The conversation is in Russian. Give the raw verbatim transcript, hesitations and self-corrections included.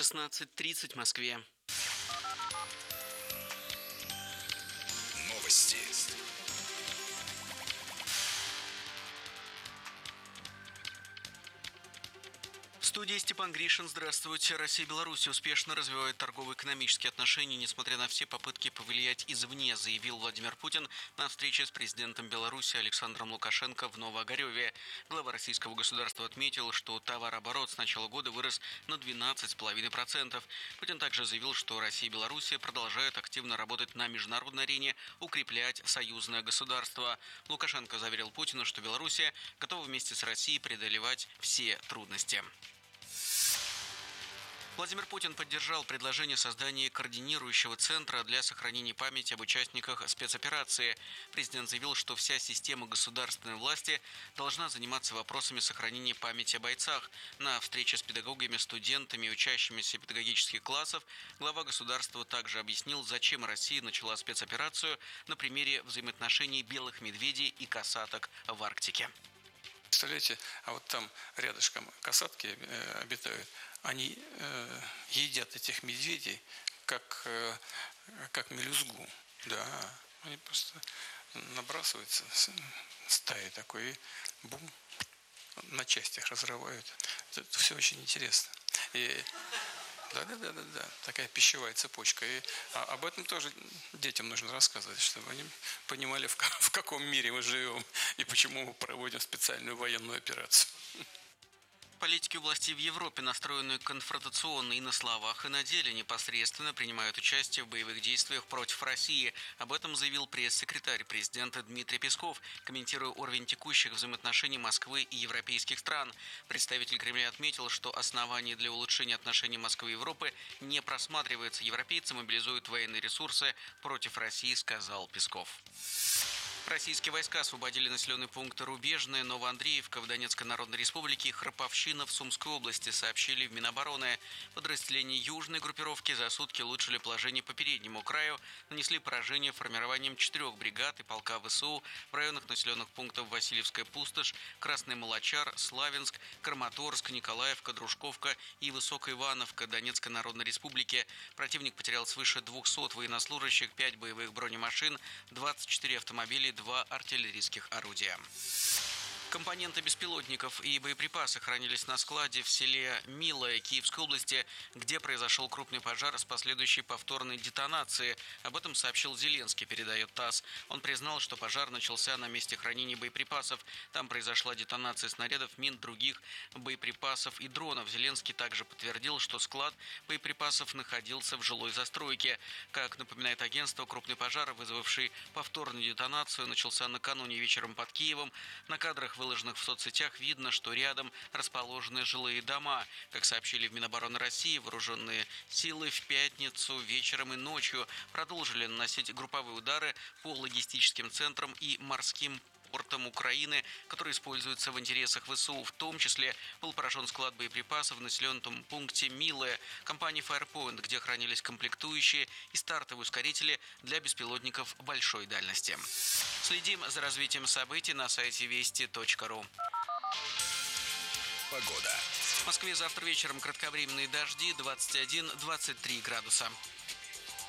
шестнадцать тридцать в Москве. Новости. В студии Степан Гришин. Здравствуйте. Россия и Беларусь успешно развивают торгово-экономические отношения, несмотря на все попытки повлиять извне, заявил Владимир Путин на встрече с президентом Беларуси Александром Лукашенко в Новоогарёве. Глава российского государства отметил, что товарооборот с начала года вырос на двенадцать целых пять десятых процента. Путин также заявил, что Россия и Беларусь продолжают активно работать на международной арене, укреплять союзное государство. Лукашенко заверил Путина, что Беларусь готова вместе с Россией преодолевать все трудности. Владимир Путин поддержал предложение создания координирующего центра для сохранения памяти об участниках спецоперации. Президент заявил, что вся система государственной власти должна заниматься вопросами сохранения памяти о бойцах. На встрече с педагогами, студентами и учащимися педагогических классов глава государства также объяснил, зачем Россия начала спецоперацию на примере взаимоотношений белых медведей и касаток в Арктике. Представляете, а вот там рядышком касатки э, обитают, они э, едят этих медведей как, э, как мелюзгу. Да, они просто набрасываются, стаи такой, и бум, на частях разрывают. Это все очень интересно. И Да, да, да, да, да. Такая пищевая цепочка. И а, об этом тоже детям нужно рассказывать, чтобы они понимали, в, в каком мире мы живем и почему мы проводим специальную военную операцию. Политики властей в Европе, настроенные конфронтационно и на словах, и на деле, непосредственно принимают участие в боевых действиях против России. Об этом заявил пресс-секретарь президента Дмитрий Песков, комментируя уровень текущих взаимоотношений Москвы и европейских стран. Представитель Кремля отметил, что оснований для улучшения отношений Москвы и Европы не просматривается. Европейцы мобилизуют военные ресурсы против России, сказал Песков. Российские войска освободили населенные пункты Рубежное, Новоандреевка в Донецкой Народной Республике и Храповщина в Сумской области, сообщили в Минобороны. Подразделения южной группировки за сутки улучшили положение по переднему краю, нанесли поражение формированием четырех бригад и полка ВСУ в районах населенных пунктов Васильевская Пустошь, Красный Молочар, Славянск, Краматорск, Николаевка, Дружковка и Высокая Ивановка Донецкой Народной Республики. Противник потерял свыше двухсот военнослужащих, пять боевых бронемашин, двадцать четыре автомобиля, два артиллерийских орудия. Компоненты беспилотников и боеприпасы хранились на складе в селе Милое Киевской области, где произошел крупный пожар с последующей повторной детонацией. Об этом сообщил Зеленский, передает ТАСС. Он признал, что пожар начался на месте хранения боеприпасов. Там произошла детонация снарядов, мин, других боеприпасов и дронов. Зеленский также подтвердил, что склад боеприпасов находился в жилой застройке. Как напоминает агентство, крупный пожар, вызвавший повторную детонацию, начался накануне вечером под Киевом. На кадрах, выложенных в соцсетях, видно, что рядом расположены жилые дома. Как сообщили в Минобороны России, вооруженные силы в пятницу вечером и ночью продолжили наносить групповые удары по логистическим центрам и морским портам Украины, которые используются в интересах ВСУ. В том числе был поражен склад боеприпасов в населенном пункте Милое компании Firepoint, где хранились комплектующие и стартовые ускорители для беспилотников большой дальности. Следим за развитием событий на сайте вести точка ру. Погода. В Москве завтра вечером кратковременные дожди, двадцать один - двадцать три градуса.